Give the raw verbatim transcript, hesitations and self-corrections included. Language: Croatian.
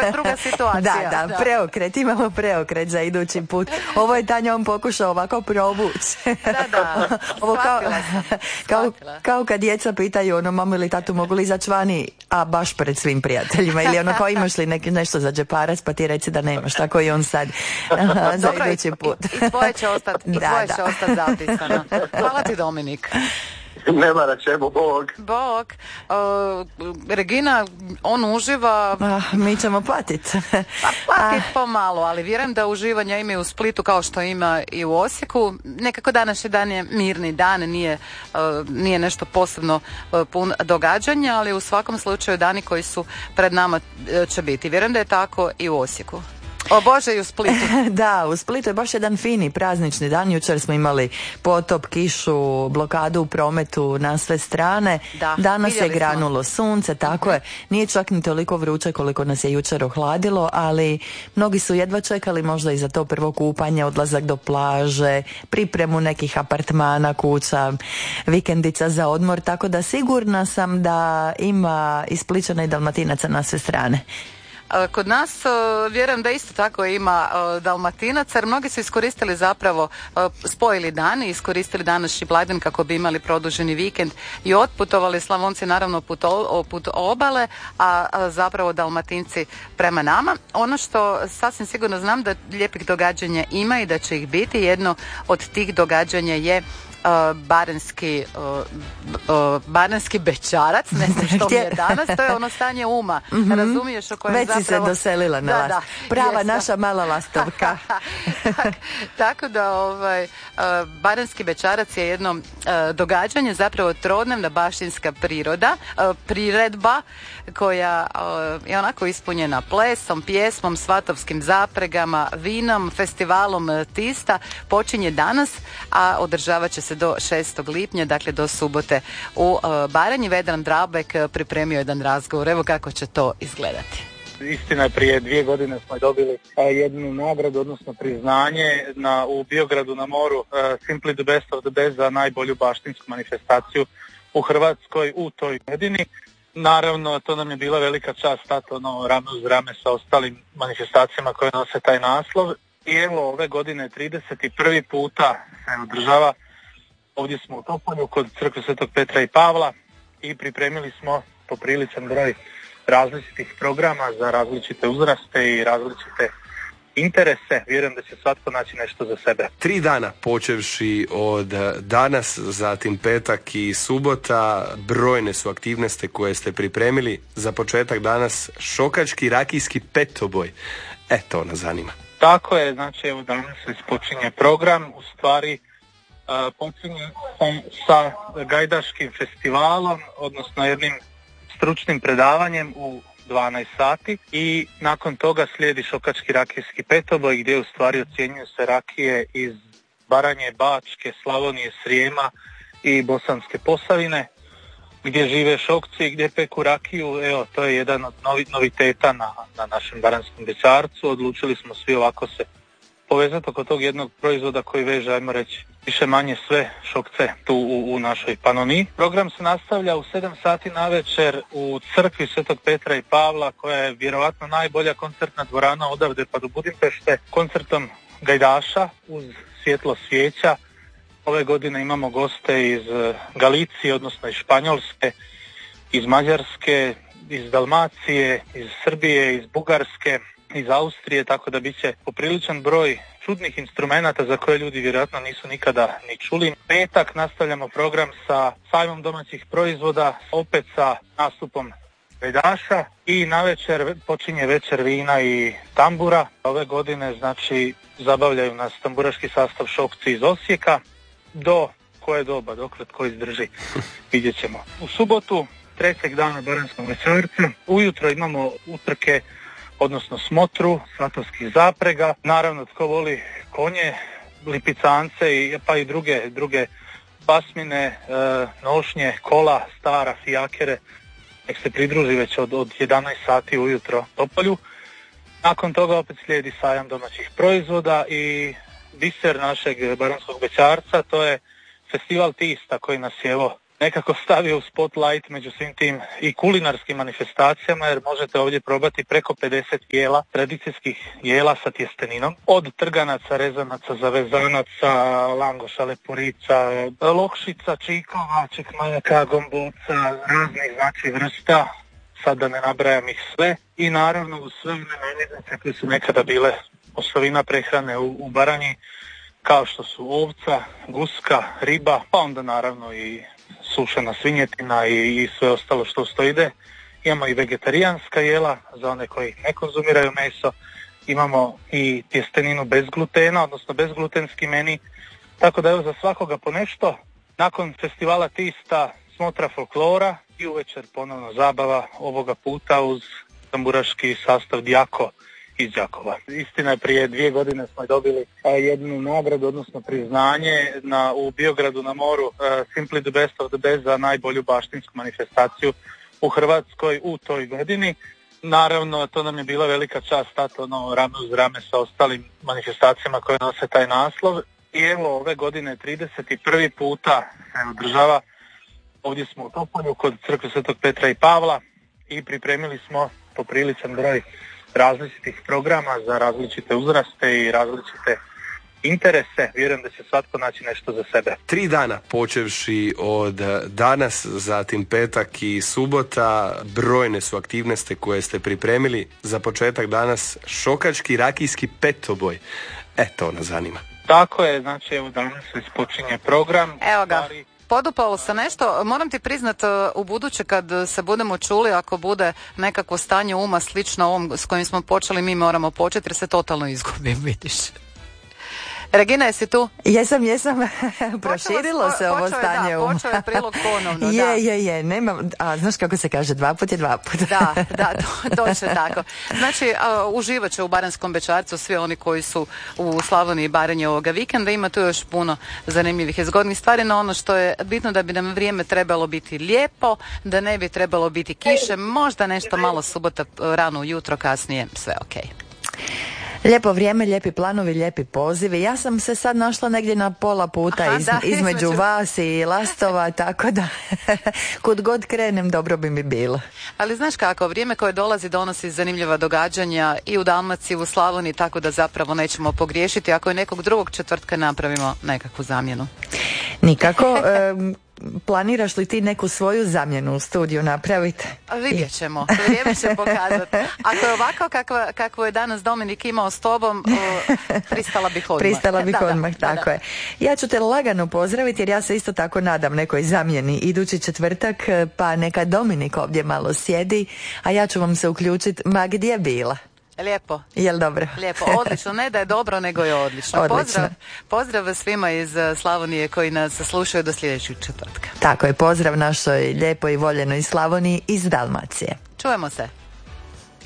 je druga situacija. Da, da, da, preokret, imamo preokret za idući put. Ovo je Tanja on pokušao ovako provući. Da, da, ovo kao, sam, kao, kao kad djeca pitaju ono, mamu ili tatu mogu li izaći vani, a baš pred svim prijateljima, ili ono kao imaš li neki, nešto za džeparac, pa ti reci da nemaš, tako i on sad za Dobro, idući put. I, i tvoje će ostati da, tvoje da. će ostati zapisano. Hvala ti, Dominik. Nema na čemu, Bog. Bog. Uh, Regina, on uživa... Ah, mi ćemo platiti. Pa platiti pomalo, ali vjerujem da uživanja ima i u Splitu kao što ima i u Osijeku. Nekako današnji dan je mirni dan, nije, uh, nije nešto posebno uh, pun događanja, ali u svakom slučaju dani koji su pred nama uh, će biti. Vjerujem da je tako i u Osijeku. O Bože, i u Splitu. Da, u Splitu je baš jedan fini praznični dan. Jučer smo imali potop, kišu, blokadu u prometu na sve strane. Da, danas je smo. granulo sunce, tako uh-huh. je. Nije čak ni toliko vruće koliko nas je jučer ohladilo, ali mnogi su jedva čekali možda i za to prvo kupanje, odlazak do plaže, pripremu nekih apartmana, kuća, vikendica za odmor, tako da sigurna sam da ima i Spličana i Dalmatinaca na sve strane. Kod nas vjerujem da isto tako ima Dalmatinaca, jer mnogi su iskoristili zapravo, spojili dan i iskoristili današnji blagdan kako bi imali produženi vikend i otputovali. Slavonci naravno put, o, put obale, a zapravo Dalmatinci prema nama. Ono što sasvim sigurno znam da lijepih događanja ima i da će ih biti. Jedno od tih događanja je Uh, baranski uh, uh, baranski bećarac, ne znam što mi je danas, to je ono stanje uma, mm-hmm. razumiješ, o kojem već zapravo... si se doselila na da, last. da, prava jesam. Naša mala lastovka. Tako da ovaj, uh, baranski bećarac je jedno uh, događanje, zapravo trodnevna baštinska priroda, uh, priredba koja uh, je onako ispunjena plesom, pjesmom, svatovskim zapregama, vinom, festivalom Tista, počinje danas, a održavat će se do šestog lipnja, dakle do subote u uh, Baranji. Vedran Drabek pripremio jedan razgovor, evo kako će to izgledati. Istina je, prije dvije godine smo dobili a, jednu nagradu, odnosno priznanje na, u Biogradu na moru, a, Simply the Best of the Best za najbolju baštinsku manifestaciju u Hrvatskoj u toj godini. Naravno, to nam je bila velika čast stati ono, rame uz rame sa ostalim manifestacijama koje nose taj naslov. I evo, ove godine trideset prvi puta se održava. Ovdje smo u Topolju kod crkve Svetog Petra i Pavla i pripremili smo popriličan broj različitih programa za različite uzraste i različite interese. Vjerujem da će svatko naći nešto za sebe. Tri dana počevši od danas, zatim petak i subota, brojne su aktivnosti koje ste pripremili. Za početak danas šokački rakijski petoboj. E, to nas zanima. Tako je, znači evo danas se počinje program, u stvari uh, počinje sa, sa gajdaškim festivalom, odnosno jednim stručnim predavanjem u dvanaest sati i nakon toga slijedi šokački rakijski petoboj gdje u stvari ocjenjuju se rakije iz Baranje, Bačke, Slavonije, Srijema i Bosanske Posavine gdje žive šokci i gdje peku rakiju. Evo, to je jedan od novi, noviteta na, na našem baranskom bećarcu. Odlučili smo svi ovako se povezati oko tog jednog proizvoda koji veže, ajmo reći, više manje sve šokce tu u, u našoj Panoniji. Program se nastavlja u sedam sati navečer u crkvi Svetog Petra i Pavla, koja je vjerovatno najbolja koncertna dvorana odavde pa do Budimpešte, koncertom gajdaša uz svjetlo svijeća. Ove godine imamo goste iz Galicije, odnosno iz Španjolske, iz Mađarske, iz Dalmacije, iz Srbije, iz Bugarske, iz Austrije, tako da bit će popriličan broj čudnih instrumenata za koje ljudi vjerojatno nisu nikada ni čuli. Petak nastavljamo program sa sajmom domaćih proizvoda, opet sa nastupom gajdaša i navečer počinje večer vina i tambura. Ove godine znači zabavljaju nas tamburaški sastav šokci iz Osijeka. Do koje doba, dokle tko izdrži, vidjet ćemo. U subotu, trećeg dana baranskog bećarca, ujutro imamo utrke, odnosno smotru svatovskih zaprega. Naravno, tko voli konje, lipicance i, pa i druge, druge pasmine, e, nošnje, kola, stara, fijakere, nek se pridruži već od, od jedanaest sati ujutro Topolju. Nakon toga opet slijedi sajam domaćih proizvoda i biser našeg baranskog bećarca, to je festival Tista koji nas je evo nekako stavio u spotlight među svim tim i kulinarskim manifestacijama, jer možete ovdje probati preko pedeset jela, tradicijskih jela sa tjesteninom, od trganaca, rezanaca, zavezanaca, langoša, lepurica, lokšica, čikova, čekmajaka, gomboca, raznih znači vrsta, sad da ne nabrajam ih sve, i naravno uz sve one namirnice koje su nekada bile osnovina prehrane u, u Baranji, kao što su ovca, guska, riba, pa onda naravno i sušena svinjetina i, i sve ostalo što uz to ide. Imamo i vegetarijanska jela za one koji ne konzumiraju meso, imamo i tjesteninu bez glutena, odnosno bezglutenski meni, tako da evo za svakoga po nešto. Nakon festivala Tista smotra folklora i uvečer ponovno zabava, ovoga puta uz tamburaški sastav Djako iz Đakova. Istina je, prije dvije godine smo dobili a, jednu nagradu, odnosno priznanje na, u Biogradu na moru, a, Simply the Best of the Best za najbolju baštinsku manifestaciju u Hrvatskoj u toj godini. Naravno, to nam je bila velika čast stati ono, rame uz rame sa ostalim manifestacijama koje nose taj naslov. I evo, ove godine trideset prvi puta se održava. Ovdje smo u Topolju kod crkve Svetog Petra i Pavla i pripremili smo popriličan broj različitih programa za različite uzraste i različite interese. Vjerujem da će svatko naći nešto za sebe. Tri dana počevši od danas, zatim petak i subota, brojne su aktivnosti koje ste pripremili. Za početak danas šokački rakijski petoboj. E, to nas zanima. Tako je, znači evo danas se počinje program. Evo ga. Podupalo se nešto, moram ti priznat, u buduće kad se budemo čuli, ako bude nekakvo stanje uma slično ovom s kojim smo počeli, mi moramo početi jer se totalno izgubim, vidiš. Regina, jesi tu? Jesam, jesam. Proširilo se ovo stanje uma. Počeo je prilog ponovno, je, da. Je, je, nema, a znaš kako se kaže, dva put je dva put. Da, da, to, točno tako. Znači, a, uživat će u Baranskom Bećarcu svi oni koji su u Slavoniji i Baranji ovoga vikenda. Ima tu još puno zanimljivih i zgodnih stvari, no ono što je bitno da bi nam vrijeme trebalo biti lijepo, da ne bi trebalo biti kiše, možda nešto malo subota, rano ujutro, kasnije, sve okej. Okay. Lijepo vrijeme, lijepi planovi, lijepi pozivi. Ja sam se sad našla negdje na pola puta. Aha, iz, da, između, između vas i Lastova, tako da kud god krenem dobro bi mi bilo. Ali znaš kako, vrijeme koje dolazi donosi zanimljiva događanja i u Dalmaciji, i u Slavoniji, tako da zapravo nećemo pogriješiti ako je nekog drugog četvrtka napravimo nekakvu zamjenu. Nikako. um, Planiraš li ti neku svoju zamjenu u studiju napraviti? Vidjet ćemo, vrijeme će pokazati. Ako je ovako kakva, kakvo je danas Dominik imao s tobom, uh, pristala bih odmah. Pristala bih da, odmah, da, tako da. je. Ja ću te lagano pozdraviti jer ja se isto tako nadam nekoj zamjeni idući četvrtak, pa neka Dominik ovdje malo sjedi, a ja ću vam se uključiti ma gdje bila. Lijepo. Jel dobro? Lijepo, odlično. Ne da je dobro, nego je odlično. Odlično. Pozdrav, pozdrav svima iz Slavonije koji nas slušaju do sljedećeg četvrtka. Tako je, pozdrav našoj lijepoj i voljenoj Slavoniji iz Dalmacije. Čujemo se.